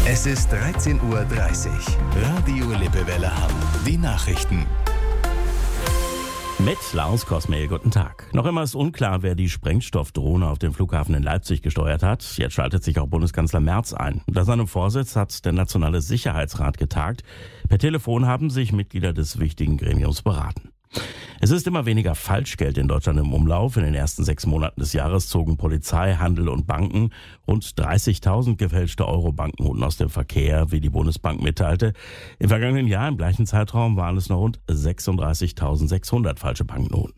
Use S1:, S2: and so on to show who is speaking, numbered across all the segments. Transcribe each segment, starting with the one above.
S1: Es ist 13:30 Uhr. Radio Lippewelle Hamm. Die Nachrichten.
S2: Mit Lars Kosmehl, guten Tag. Noch immer ist unklar, wer die Sprengstoffdrohne auf dem Flughafen in Leipzig gesteuert hat. Jetzt schaltet sich auch Bundeskanzler Merz ein. Unter seinem Vorsitz hat der Nationale Sicherheitsrat getagt. Per Telefon haben sich Mitglieder des wichtigen Gremiums beraten. Es ist immer weniger Falschgeld in Deutschland im Umlauf. In den ersten 6 Monaten des Jahres zogen Polizei, Handel und Banken rund 30.000 gefälschte Euro-Banknoten aus dem Verkehr, wie die Bundesbank mitteilte. Im vergangenen Jahr, im gleichen Zeitraum, waren es noch rund 36.600 falsche Banknoten.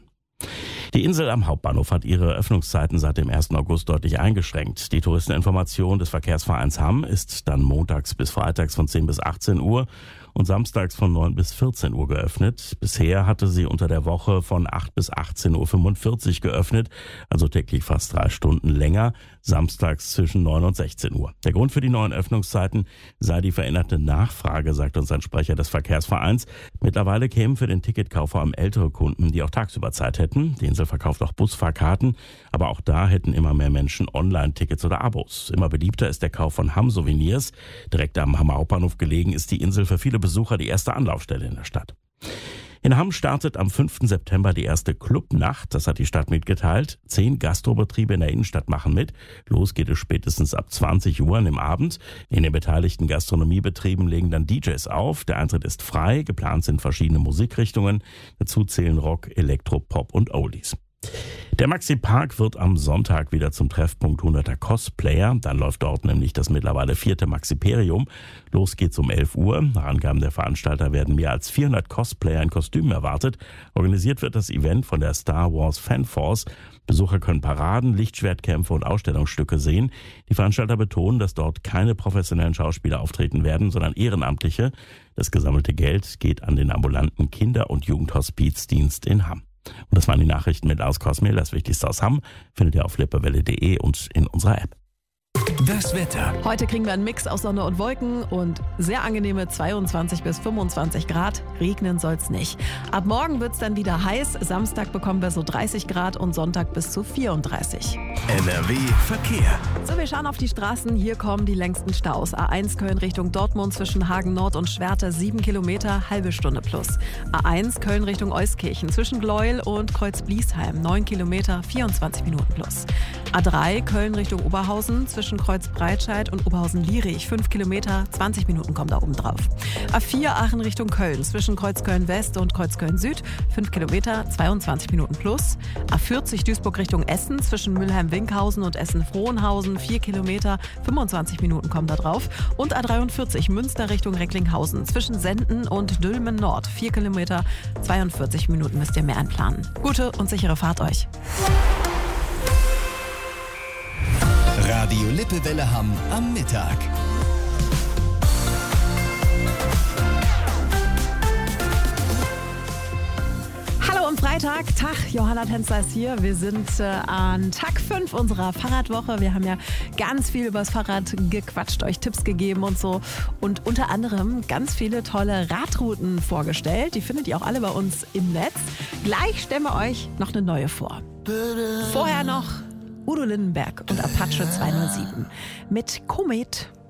S2: Die Insel am Hauptbahnhof hat ihre Öffnungszeiten seit dem 1. August deutlich eingeschränkt. Die Touristeninformation des Verkehrsvereins Hamm ist dann montags bis freitags von 10 bis 18 Uhr und samstags von 9 bis 14 Uhr geöffnet. Bisher hatte sie unter der Woche von 8 bis 18.45 Uhr geöffnet, also täglich fast 3 Stunden länger, samstags zwischen 9 und 16 Uhr. Der Grund für die neuen Öffnungszeiten sei die veränderte Nachfrage, sagt uns ein Sprecher des Verkehrsvereins. Mittlerweile kämen für den Ticketkauf vor allem ältere Kunden, die auch tagsüber Zeit hätten. Die Insel verkauft auch Busfahrkarten, aber auch da hätten immer mehr Menschen Online-Tickets oder Abos. Immer beliebter ist der Kauf von Hamm-Souvenirs. Direkt am Hammer Hauptbahnhof gelegen ist die Insel für viele Besucher die erste Anlaufstelle in der Stadt. In Hamm startet am 5. September die erste Clubnacht, das hat die Stadt mitgeteilt. 10 Gastrobetriebe in der Innenstadt machen mit. Los geht es spätestens ab 20 Uhr im Abend. In den beteiligten Gastronomiebetrieben legen dann DJs auf. Der Eintritt ist frei, geplant sind verschiedene Musikrichtungen. Dazu zählen Rock, Elektro, Pop und Oldies. Der Maxi-Park wird am Sonntag wieder zum Treffpunkt hunderter Cosplayer. Dann läuft dort nämlich das mittlerweile 4. Maxiperium. Los geht's um 11 Uhr. Nach Angaben der Veranstalter werden mehr als 400 Cosplayer in Kostümen erwartet. Organisiert wird das Event von der Star Wars Fanforce. Besucher können Paraden, Lichtschwertkämpfe und Ausstellungsstücke sehen. Die Veranstalter betonen, dass dort keine professionellen Schauspieler auftreten werden, sondern Ehrenamtliche. Das gesammelte Geld geht an den ambulanten Kinder- und Jugendhospizdienst in Hamm. Und das waren die Nachrichten mit Lars Kosmehl. Das Wichtigste aus Hamm findet ihr auf lippewelle.de und in unserer App.
S1: Das Wetter.
S3: Heute kriegen wir einen Mix aus Sonne und Wolken und sehr angenehme 22 bis 25 Grad. Regnen soll's nicht. Ab morgen wird's dann wieder heiß. Samstag bekommen wir so 30 Grad und Sonntag bis zu 34.
S1: NRW Verkehr.
S3: So, wir schauen auf die Straßen. Hier kommen die längsten Staus. A1 Köln Richtung Dortmund zwischen Hagen Nord und Schwerte 7 Kilometer, halbe Stunde plus. A1 Köln Richtung Euskirchen zwischen Gleuel und Kreuz-Bliesheim 9 Kilometer, 24 Minuten plus. A3 Köln Richtung Oberhausen zwischen Kreuz-Breitscheid und Oberhausen-Lierich 5 Kilometer, 20 Minuten kommen da oben drauf. A4 Aachen Richtung Köln zwischen Kreuzköln West und Kreuzköln Süd 5 Kilometer, 22 Minuten plus. A40 Duisburg Richtung Essen zwischen Mülheim-Winkhausen und Essen-Frohnhausen 4 Kilometer, 25 Minuten kommen da drauf. Und A43 Münster Richtung Recklinghausen zwischen Senden und Dülmen Nord 4 Kilometer, 42 Minuten müsst ihr mehr einplanen. Gute und sichere Fahrt euch.
S1: Radio Lippewelle Hamm am Mittag.
S3: Hallo am Freitag, Tag, Johanna Tänzler ist hier. Wir sind an Tag 5 unserer Fahrradwoche. Wir haben ja ganz viel übers Fahrrad gequatscht, euch Tipps gegeben und so. Und unter anderem ganz viele tolle Radrouten vorgestellt. Die findet ihr auch alle bei uns im Netz. Gleich stellen wir euch noch eine neue vor. Vorher noch Udo Lindenberg und Apache 207 mit Komet.